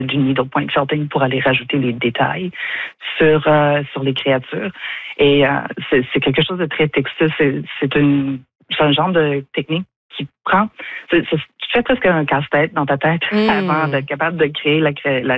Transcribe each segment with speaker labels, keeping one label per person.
Speaker 1: du needle point felting pour aller rajouter les détails sur les créatures. Et c'est quelque chose de très textile. C'est un genre de technique qui prend... Tu fais presque un casse-tête dans ta tête avant d'être capable de créer la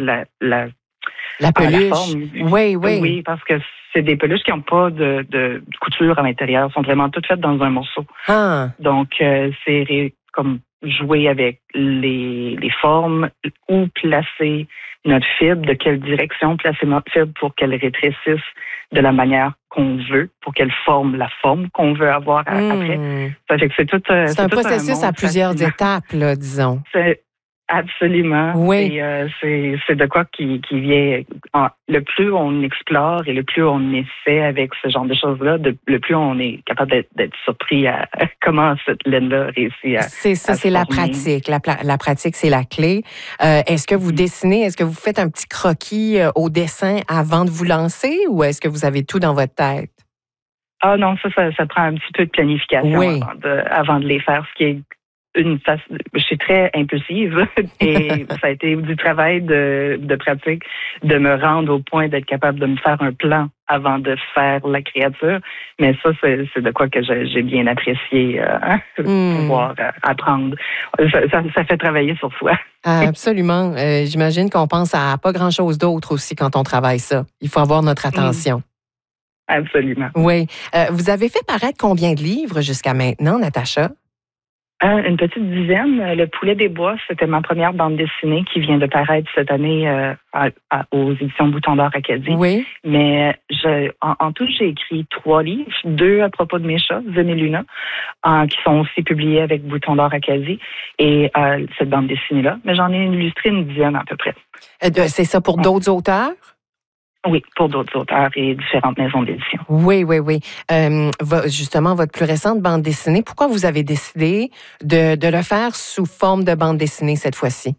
Speaker 2: peluche.
Speaker 1: La forme.
Speaker 2: Oui.
Speaker 1: Oui, parce que c'est des peluches qui n'ont pas de couture à l'intérieur. Elles sont vraiment toutes faites dans un morceau.
Speaker 2: Ah.
Speaker 1: Donc, c'est comme jouer avec les formes, où placer notre fibre, de quelle direction placer notre fibre pour qu'elle rétrécisse de la manière qu'on veut, pour qu'elle forme la forme qu'on veut avoir après. Ça fait que c'est tout.
Speaker 2: C'est un processus à plusieurs étapes, là, disons.
Speaker 1: Absolument.
Speaker 2: Oui.
Speaker 1: Et c'est de quoi qui vient. Le plus on explore et le plus on essaie avec ce genre de choses-là, le plus on est capable d'être surpris à comment cette laine-là réussit à.
Speaker 2: C'est ça, c'est la pratique. La pratique, c'est la clé. Est-ce que vous dessinez, est-ce que vous faites un petit croquis au dessin avant de vous lancer ou est-ce que vous avez tout dans votre tête?
Speaker 1: Ah non, ça prend un petit peu de planification avant de les faire, ce qui est je suis très impulsive et ça a été du travail de pratique de me rendre au point d'être capable de me faire un plan avant de faire la créature. Mais ça, c'est de quoi que j'ai bien apprécié pouvoir apprendre. Ça fait travailler sur soi.
Speaker 2: Absolument. J'imagine qu'on pense à pas grand-chose d'autre aussi quand on travaille ça. Il faut avoir notre attention.
Speaker 1: Absolument.
Speaker 2: Oui. Vous avez fait paraître combien de livres jusqu'à maintenant, Natacha?
Speaker 1: Une petite dizaine. Le Poulet des Bois, c'était ma première bande dessinée qui vient de paraître cette année aux éditions Bouton d'Or Acadie.
Speaker 2: Oui.
Speaker 1: Mais en tout, j'ai écrit 3 livres, 2 à propos de mes chats, Zen et Luna, qui sont aussi publiés avec Bouton d'Or Acadie et cette bande dessinée-là. Mais j'en ai illustré une dizaine à peu près.
Speaker 2: C'est ça pour d'autres auteurs?
Speaker 1: Oui, pour d'autres auteurs et différentes maisons d'édition.
Speaker 2: Oui. Justement, votre plus récente bande dessinée, pourquoi vous avez décidé de le faire sous forme de bande dessinée cette fois-ci?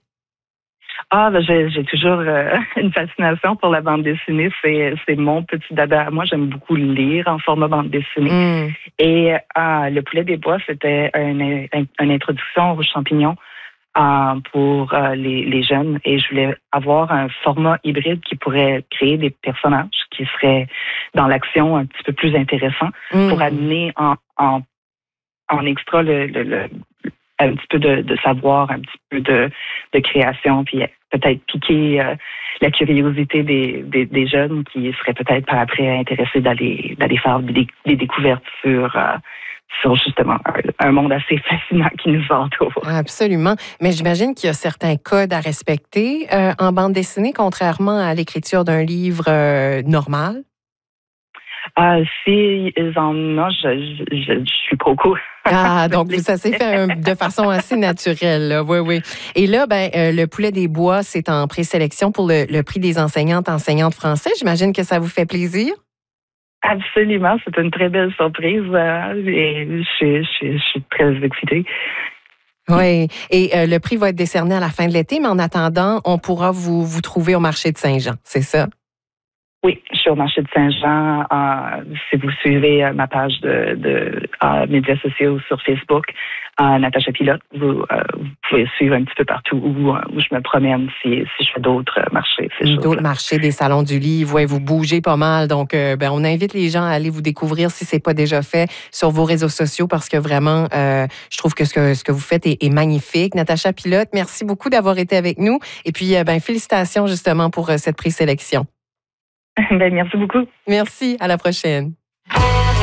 Speaker 1: J'ai toujours une fascination pour la bande dessinée. C'est mon petit dada. Moi, j'aime beaucoup lire en format bande dessinée. Et Le Poulet des Bois, c'était une introduction aux champignons pour les jeunes. Et je voulais avoir un format hybride qui pourrait créer des personnages qui seraient dans l'action un petit peu plus intéressants pour amener en extra un petit peu de savoir, un petit peu de création, puis peut-être piquer la curiosité des jeunes qui seraient peut-être par après intéressés d'aller faire des découvertes sur justement un monde assez fascinant qui nous entoure.
Speaker 2: Absolument. Mais j'imagine qu'il y a certains codes à respecter en bande dessinée, contrairement à l'écriture d'un livre normal.
Speaker 1: Si ils en ont, je suis pas au courant.
Speaker 2: Donc ça s'est fait de façon assez naturelle, là. Oui. Et là, Le Poulet des Bois, c'est en présélection pour le prix des enseignantes français. J'imagine que ça vous fait plaisir?
Speaker 1: Absolument, c'est une très belle surprise et je suis très excitée.
Speaker 2: Oui, et le prix va être décerné à la fin de l'été, mais en attendant, on pourra vous trouver au marché de Saint-Jean, c'est ça?
Speaker 1: Oui, je suis au marché de Saint-Jean. Si vous suivez ma page de médias sociaux sur Facebook, Natacha Pilote, vous pouvez suivre un petit peu partout où je me promène si je fais d'autres marchés.
Speaker 2: D'autres marchés, des salons du livre, ouais, vous bougez pas mal. Donc, on invite les gens à aller vous découvrir si c'est pas déjà fait sur vos réseaux sociaux parce que vraiment, je trouve que ce que vous faites est magnifique. Natacha Pilote, merci beaucoup d'avoir été avec nous. Et puis, félicitations justement pour cette présélection.
Speaker 1: Merci beaucoup.
Speaker 2: Merci. À la prochaine.